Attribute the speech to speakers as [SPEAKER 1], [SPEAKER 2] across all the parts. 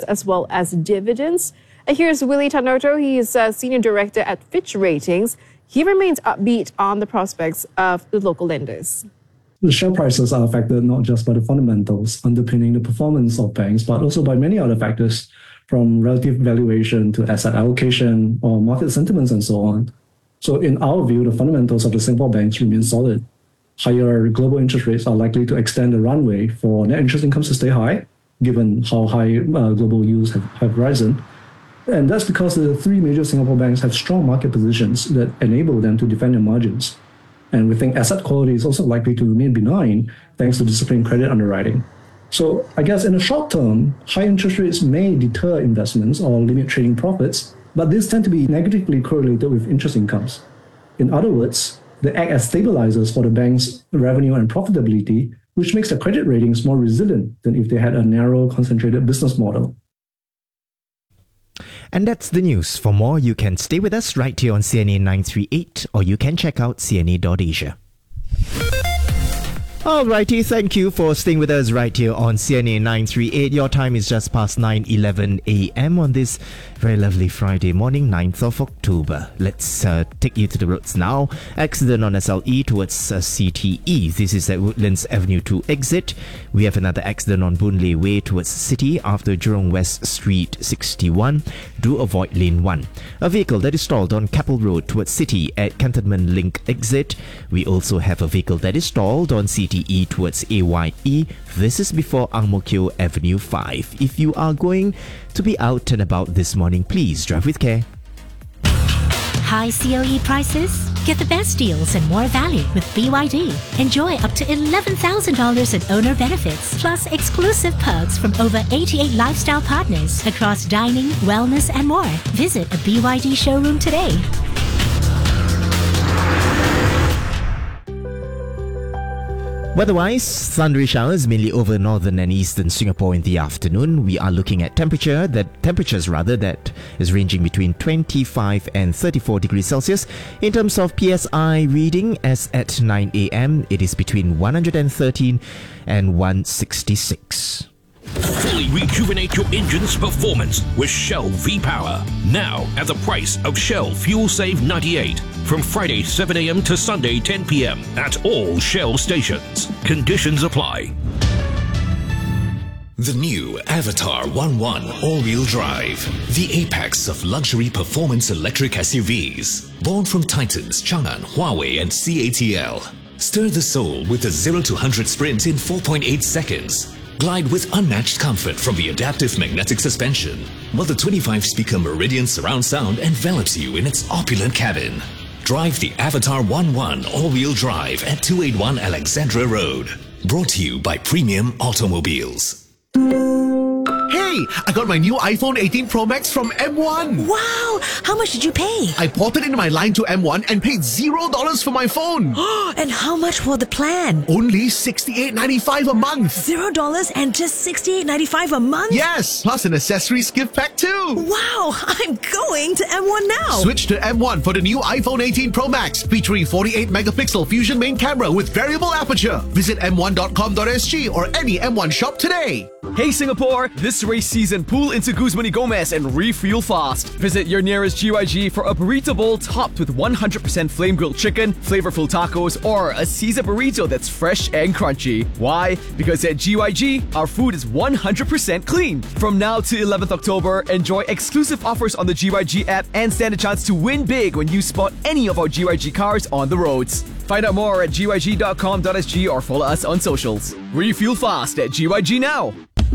[SPEAKER 1] as well as dividends. Here's Willie Tanoto. He is Senior Director at Fitch Ratings. He remains upbeat on the prospects of the local lenders.
[SPEAKER 2] The share prices are affected not just by the fundamentals underpinning the performance of banks, but also by many other factors, from relative valuation to asset allocation or market sentiments and so on. So in our view, the fundamentals of the Singapore banks remain solid. Higher global interest rates are likely to extend the runway for net interest incomes to stay high, given how high global yields have risen. And that's because the three major Singapore banks have strong market positions that enable them to defend their margins. And we think asset quality is also likely to remain benign thanks to disciplined credit underwriting. So I guess in the short term, high interest rates may deter investments or limit trading profits, but these tend to be negatively correlated with interest incomes. In other words, they act as stabilizers for the bank's revenue and profitability, which makes the credit ratings more resilient than if they had a narrow, concentrated business model.
[SPEAKER 3] And that's the news. For more, you can stay with us right here on CNA 938, or you can check out cna.asia. Alrighty, thank you for staying with us right here on CNA 938. Your time is just past 9:11 a.m. on this very lovely Friday morning, 9th of October. Let's take you to the roads now. Accident on SLE towards CTE. This is at Woodlands Avenue 2 exit. We have another accident on Boon Lay Way towards City after Jurong West Street 61. Do avoid lane 1. A vehicle that is stalled on Keppel Road towards City at Cantonment Link exit. We also have a vehicle that is stalled on CTE towards AYE. This is before Ang Mo Kio Avenue 5. If you are going to be out and about this morning, please drive with care.
[SPEAKER 4] High COE prices? Get the best deals and more value with BYD. Enjoy up to $11,000 in owner benefits, plus exclusive perks from over 88 lifestyle partners across dining, wellness, and more. Visit a BYD showroom today.
[SPEAKER 3] Weather-wise, thundery showers mainly over northern and eastern Singapore in the afternoon. We are looking at temperatures that is ranging between 25 and 34 degrees Celsius. In terms of PSI reading, as at 9 a.m., it is between 113 and 166.
[SPEAKER 5] Fully rejuvenate your engine's performance with Shell V-Power. Now at the price of Shell Fuel Save 98. From Friday 7 a.m. to Sunday 10 p.m. at all Shell stations. Conditions apply.
[SPEAKER 6] The new Avatar 1.1 all-wheel drive. The apex of luxury performance electric SUVs. Born from Titans, Chang'an, Huawei and CATL. Stir the soul with a 0 to 100 sprint in 4.8 seconds. Glide with unmatched comfort from the adaptive magnetic suspension, while the 25-speaker Meridian surround sound envelops you in its opulent cabin. Drive the Avatar 1.1 all-wheel drive at 281 Alexandra Road. Brought to you by Premium Automobiles.
[SPEAKER 7] Hey, I got my new iPhone 18 Pro Max from M1.
[SPEAKER 8] Wow, how much did you pay?
[SPEAKER 7] I ported in my line to M1 and paid $0 for my phone.
[SPEAKER 8] And how much for the plan?
[SPEAKER 7] Only $68.95 a month.
[SPEAKER 8] $0 and just $68.95 a month?
[SPEAKER 7] Yes, plus an accessories gift pack too.
[SPEAKER 8] Wow, I'm going to M1 now.
[SPEAKER 7] Switch to M1 for the new iPhone 18 Pro Max, featuring 48-megapixel Fusion main camera with variable aperture. Visit m1.com.sg or any M1 shop today.
[SPEAKER 9] Hey Singapore, this race season pull into Guzman y Gomez and refuel fast. Visit your nearest GYG for a burrito bowl topped with 100% flame grilled chicken, flavorful tacos, or a Caesar burrito that's fresh and crunchy. Why? Because at GYG, our food is 100% clean. From now to 11th October, enjoy exclusive offers on the GYG app and stand a chance to win big when you spot any of our GYG cars on the roads. Find out more at gyg.com.sg or follow us on socials. Refuel fast at GYG now.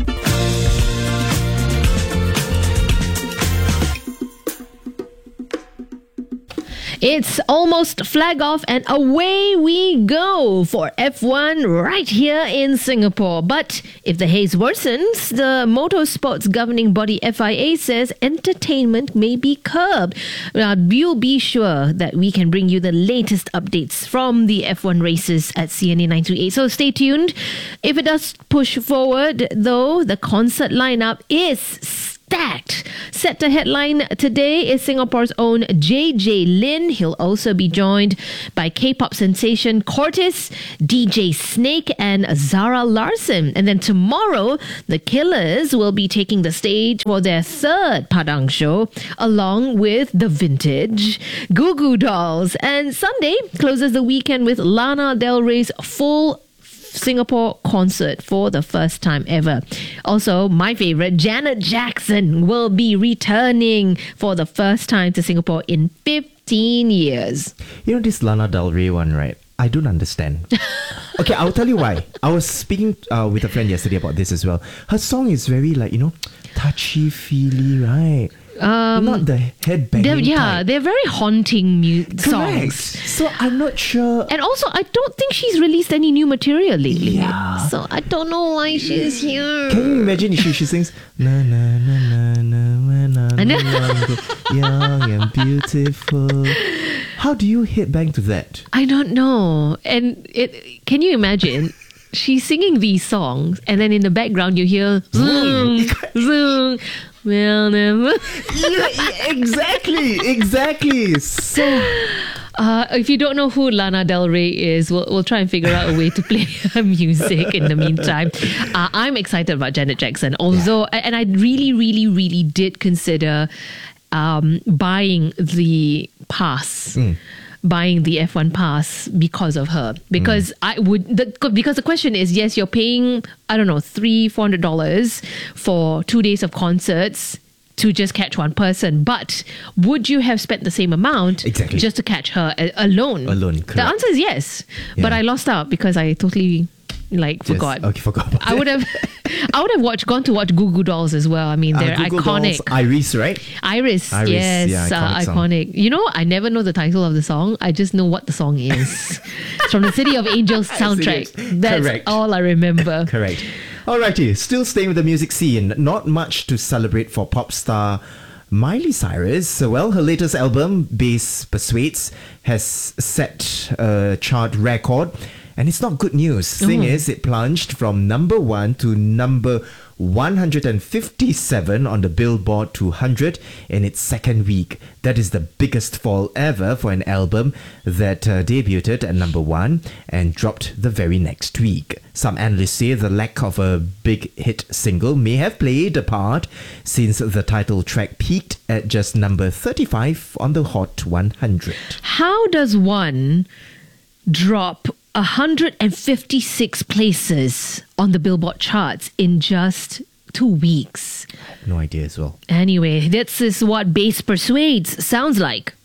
[SPEAKER 10] It's almost flag off and away we go for F1 right here in Singapore. But if the haze worsens, the motorsports governing body FIA says entertainment may be curbed. We'll be sure that we can bring you the latest updates from the F1 races at CNA 938. So stay tuned. If it does push forward, though, the concert lineup is stacked. Set to headline today is Singapore's own JJ Lin. He'll also be joined by K-pop sensation Cortis, DJ Snake, and Zara Larsson. And then tomorrow, the Killers will be taking the stage for their third Padang show, along with the Vintage, Goo Goo Dolls. And Sunday closes the weekend with Lana Del Rey's full Singapore concert for the first time ever. Also, my favorite, Janet Jackson will be returning for the first time to Singapore in 15 years.
[SPEAKER 3] You know this Lana Del Rey one, right? I don't understand. Okay, I'll tell you why. I was speaking with a friend yesterday about this as well. Her song is very touchy-feely, right? Not the headbanging type.
[SPEAKER 10] They're very haunting songs.
[SPEAKER 3] So I'm not sure.
[SPEAKER 10] And also, I don't think she's released any new material lately.
[SPEAKER 3] Yeah.
[SPEAKER 10] So I don't know why she's here.
[SPEAKER 3] Can you imagine if she sings na na na na na na na na young and beautiful? How do you headbang to that?
[SPEAKER 10] I don't know. And can you imagine? She's singing these songs, and then in the background you hear zoom, zoom. We'll never.
[SPEAKER 3] Exactly. So,
[SPEAKER 10] if you don't know who Lana Del Rey is, we'll try and figure out a way to play her music in the meantime. I'm excited about Janet Jackson. Although, and I really, really, really did consider buying the pass. Buying the F1 pass because of her. Because because the question is, yes, you're paying, I don't know, $300-$400 for 2 days of concerts to just catch one person. But would you have spent the same amount just to catch her alone? Correct. The answer is yes. Yeah. But I lost out because I totally forgot.
[SPEAKER 3] Okay, forgot.
[SPEAKER 10] I would have gone to watch Goo Goo Dolls as well. I mean, they're
[SPEAKER 3] Goo Goo
[SPEAKER 10] iconic.
[SPEAKER 3] Dolls, Iris, right?
[SPEAKER 10] Iris, yes,
[SPEAKER 3] yeah,
[SPEAKER 10] iconic. You know, I never know the title of the song. I just know what the song is. It's from the City of Angels soundtrack. That's all I remember.
[SPEAKER 3] Correct. Alrighty, still staying with the music scene. Not much to celebrate for pop star Miley Cyrus. Well, her latest album, Bass Persuades, has set a chart record. And it's not good news. Thing is, it plunged from number 1 to number 157 on the Billboard 200 in its second week. That is the biggest fall ever for an album that debuted at number 1 and dropped the very next week. Some analysts say the lack of a big hit single may have played a part, since the title track peaked at just number 35 on the Hot 100.
[SPEAKER 10] How does one drop 156 places on the Billboard charts in just 2 weeks?
[SPEAKER 3] No idea as well.
[SPEAKER 10] Anyway, this is what Bass Persuades sounds like.